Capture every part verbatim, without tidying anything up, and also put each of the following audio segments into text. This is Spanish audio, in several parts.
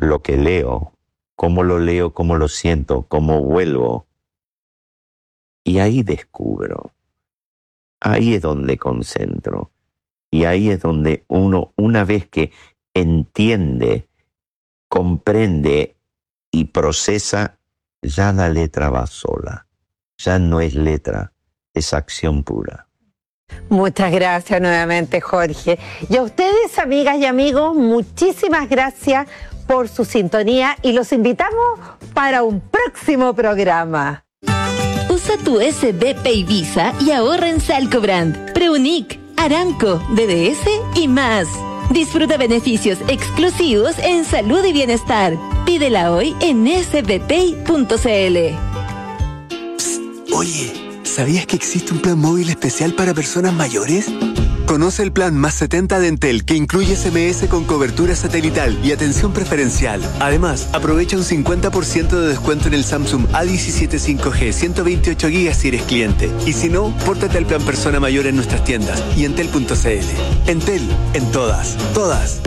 lo que leo, cómo lo leo, cómo lo siento, cómo vuelvo. Y ahí descubro, ahí es donde concentro. Y ahí es donde uno, una vez que entiende, comprende y procesa, ya la letra va sola. Ya no es letra, es acción pura. Muchas gracias nuevamente, Jorge. Y a ustedes, amigas y amigos, muchísimas gracias por su sintonía y los invitamos para un próximo programa. Usa tu S B P y Visa y ahorra en Salcobrand, Preunic, Aramco, D D S y más. Disfruta beneficios exclusivos en salud y bienestar. Pídela hoy en s b pay punto c l. Psst, oye, ¿sabías que existe un plan móvil especial para personas mayores? Conoce el plan Más setenta de Entel, que incluye S M S con cobertura satelital y atención preferencial. Además, aprovecha un cincuenta por ciento de descuento en el Samsung A diecisiete cinco G ciento veintiocho gigas si eres cliente. Y si no, pórtate al plan Persona Mayor en nuestras tiendas y entel punto c l. Entel, en todas, todas.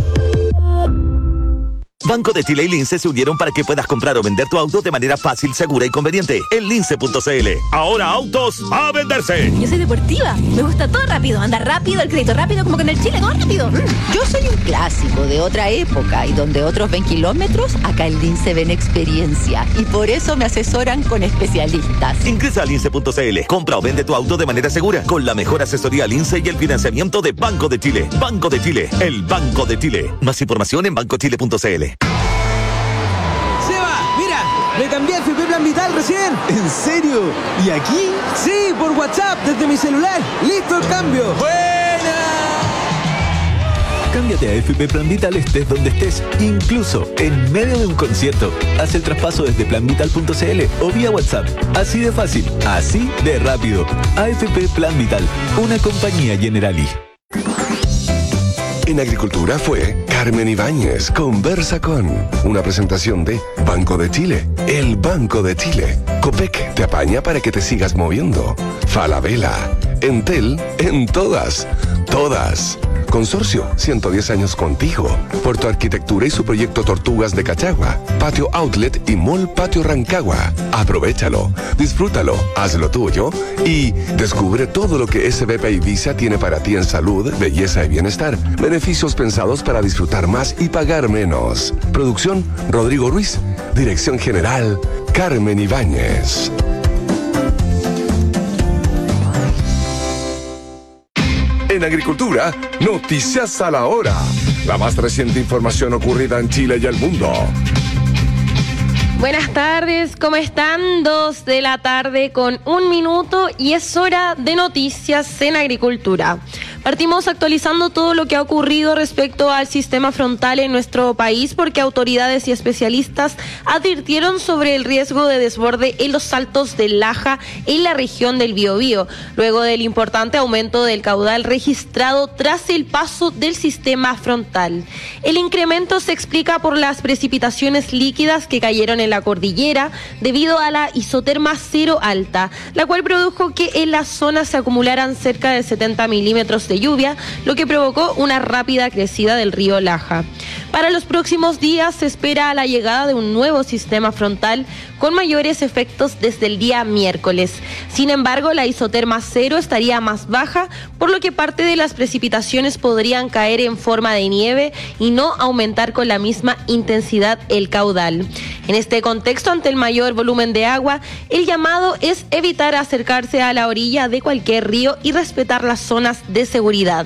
Banco de Chile y Lince se unieron para que puedas comprar o vender tu auto de manera fácil, segura y conveniente. En lince punto c l. Ahora autos a venderse. Yo soy deportiva, me gusta todo rápido, andar rápido, el crédito rápido, como que en el Chile todo rápido. Yo soy un clásico de otra época y donde otros ven kilómetros, acá en Lince ven experiencia y por eso me asesoran con especialistas. Ingresa a lince punto c l. Compra o vende tu auto de manera segura con la mejor asesoría Lince y el financiamiento de Banco de Chile. Banco de Chile, el Banco de Chile. Más información en banco chile punto c l. Me cambié a F P Plan Vital recién. ¿En serio? ¿Y aquí? Sí, por WhatsApp, desde mi celular. ¡Listo el cambio! ¡Buena! Cámbiate a F P Plan Vital estés donde estés, incluso en medio de un concierto. Haz el traspaso desde plan vital punto c l o vía WhatsApp. Así de fácil, así de rápido. A F P Plan Vital, una compañía Generali. En Agricultura fue Carmen Ibáñez, conversa con una presentación de Banco de Chile, el Banco de Chile. Copec te apaña para que te sigas moviendo. Falabella, Entel, en todas, todas. Consorcio, ciento diez años contigo. Puerto Arquitectura y su proyecto Tortugas de Cachagua. Patio Outlet y Mall Patio Rancagua. Aprovechalo, disfrútalo, hazlo tuyo y descubre todo lo que S B P y Visa tiene para ti en salud, belleza y bienestar. Beneficios pensados para disfrutar más y pagar menos. Producción, Rodrigo Ruiz. Dirección General, Carmen Ibáñez. En Agricultura, noticias a la hora. La más reciente información ocurrida en Chile y el mundo. Buenas tardes, ¿cómo están? Dos de la tarde con un minuto y es hora de noticias en Agricultura. Partimos actualizando todo lo que ha ocurrido respecto al sistema frontal en nuestro país porque autoridades y especialistas advirtieron sobre el riesgo de desborde en los saltos del Laja en la región del Biobío, luego del importante aumento del caudal registrado tras el paso del sistema frontal. El incremento se explica por las precipitaciones líquidas que cayeron en la cordillera debido a la isoterma cero alta, la cual produjo que en la zona se acumularan cerca de setenta milímetros de lluvia, lo que provocó una rápida crecida del río Laja. Para los próximos días se espera la llegada de un nuevo sistema frontal con mayores efectos desde el día miércoles. Sin embargo, la isoterma cero estaría más baja, por lo que parte de las precipitaciones podrían caer en forma de nieve y no aumentar con la misma intensidad el caudal. En este contexto, ante el mayor volumen de agua, el llamado es evitar acercarse a la orilla de cualquier río y respetar las zonas de seguridad.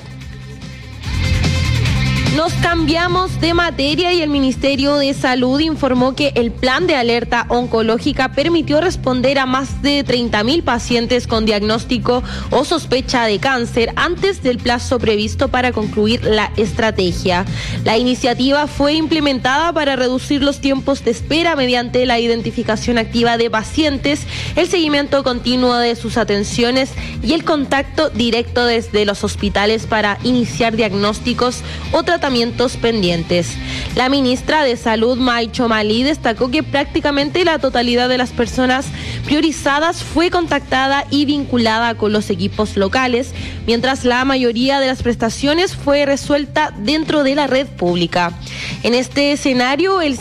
Nos cambiamos de materia y el Ministerio de Salud informó que el plan de alerta oncológica permitió responder a más de treinta mil pacientes con diagnóstico o sospecha de cáncer antes del plazo previsto para concluir la estrategia. La iniciativa fue implementada para reducir los tiempos de espera mediante la identificación activa de pacientes, el seguimiento continuo de sus atenciones y el contacto directo desde los hospitales para iniciar diagnósticos o tratamientos pendientes. La ministra de Salud, May Chomali, destacó que prácticamente la totalidad de las personas priorizadas fue contactada y vinculada con los equipos locales, mientras la mayoría de las prestaciones fue resuelta dentro de la red pública. En este escenario, el